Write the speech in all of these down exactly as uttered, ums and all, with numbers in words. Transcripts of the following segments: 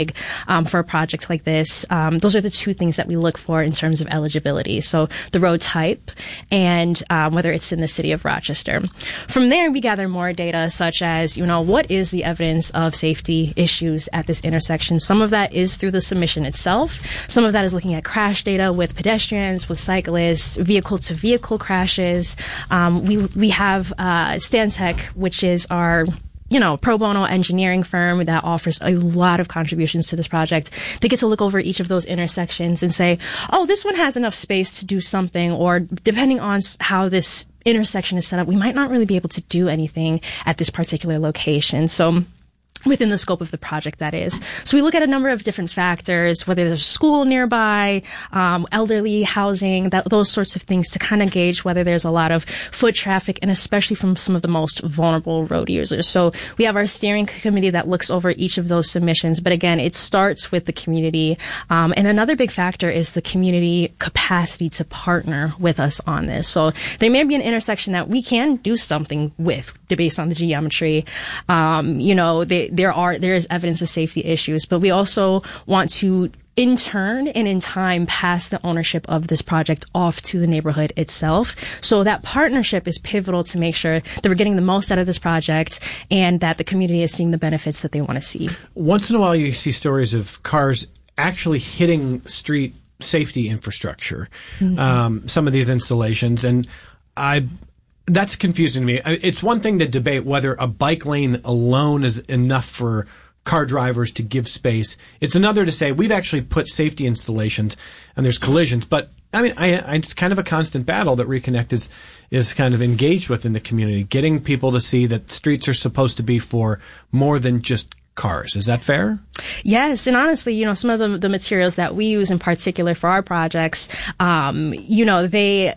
Um, for a project like this, um, those are the two things that we look for in terms of eligibility. So the road type and um, whether it's in the city of Rochester. From there, we gather more data such as, you know, what is the evidence of safety issues at this intersection? Some of that is through the submission itself. Some of that is looking at crash data with pedestrians, with cyclists, vehicle-to-vehicle crashes. Um, we we have uh, Stantec, which is our you know, pro bono engineering firm that offers a lot of contributions to this project. They get to look over each of those intersections and say, oh, this one has enough space to do something, or depending on how this intersection is set up, we might not really be able to do anything at this particular location. So within the scope of the project, that is. So we look at a number of different factors, whether there's a school nearby, um, elderly housing, that, those sorts of things to kind of gauge whether there's a lot of foot traffic, and especially from some of the most vulnerable road users. So we have our steering committee that looks over each of those submissions. But again, it starts with the community. Um, and another big factor is the community capacity to partner with us on this. So there may be an intersection that we can do something with based on the geometry. Um, you know, they, There are there is evidence of safety issues, but we also want to, in turn and in time, pass the ownership of this project off to the neighborhood itself. So that partnership is pivotal to make sure that we're getting the most out of this project and that the community is seeing the benefits that they want to see. Once in a while, you see stories of cars actually hitting street safety infrastructure, mm-hmm. um, some of these installations, and I. That's confusing to me. It's one thing to debate whether a bike lane alone is enough for car drivers to give space. It's another to say we've actually put safety installations and there's collisions. But I mean, I, I, it's kind of a constant battle that Reconnect is is kind of engaged with in the community, getting people to see that streets are supposed to be for more than just cars. Is that fair? Yes. And honestly, you know, some of the, the materials that we use in particular for our projects, um, you know, they...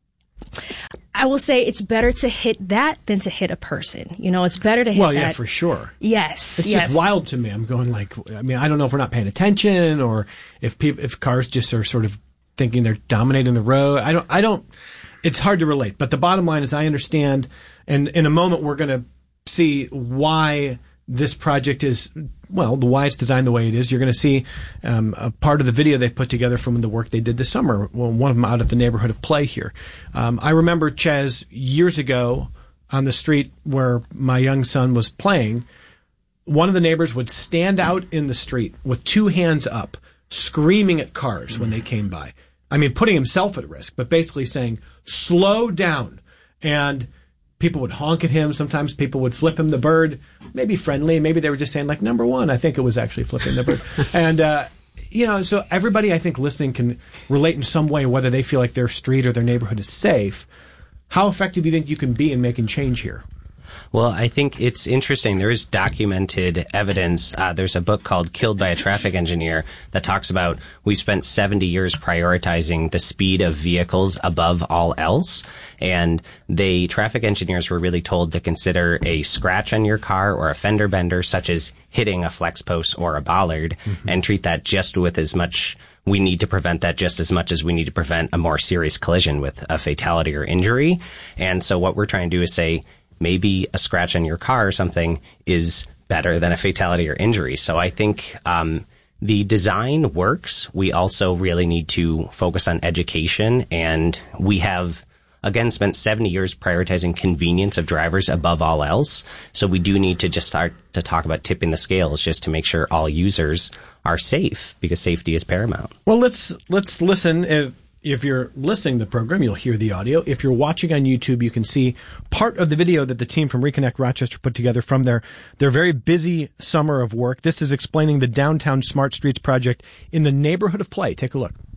I will say it's better to hit that than to hit a person. You know, it's better to hit well, that. Well, yeah, for sure. Yes. It's yes. just wild to me. I'm going like, I mean, I don't know if we're not paying attention or if people, if cars just are sort of thinking they're dominating the road. I don't, I don't, it's hard to relate. But the bottom line is I understand, and in a moment we're going to see why this project is, well, the why it's designed the way it is. You're going to see um, a part of the video they put together from the work they did this summer, well, one of them out at the neighborhood of Play here. Um, I remember, Ches, years ago on the street where my young son was playing, one of the neighbors would stand out in the street with two hands up, screaming at cars when they came by. I mean, putting himself at risk, but basically saying, slow down. And people would honk at him. Sometimes people would flip him the bird, maybe friendly. Maybe they were just saying, like, number one. I think it was actually flipping the bird. And, uh, you know, so everybody, I think, listening can relate in some way, whether they feel like their street or their neighborhood is safe. How effective do you think you can be in making change here? Well, I think it's interesting. There is documented evidence. Uh, there's a book called Killed by a Traffic Engineer that talks about we've spent seventy years prioritizing the speed of vehicles above all else. And they, traffic engineers were really told to consider a scratch on your car or a fender bender, such as hitting a flex post or a bollard, mm-hmm. and treat that just with as much we need to prevent that just as much as we need to prevent a more serious collision with a fatality or injury. And so what we're trying to do is say, maybe a scratch on your car or something is better than a fatality or injury. So I think um, the design works. We also really need to focus on education. And we have, again, spent seventy years prioritizing convenience of drivers above all else. So we do need to just start to talk about tipping the scales just to make sure all users are safe, because safety is paramount. Well, let's let's listen. If, If you're listening to the program, you'll hear the audio. If you're watching on YouTube, you can see part of the video that the team from Reconnect Rochester put together from their, their very busy summer of work. This is explaining the Downtown Smart Streets project in the neighborhood of Play. Take a look.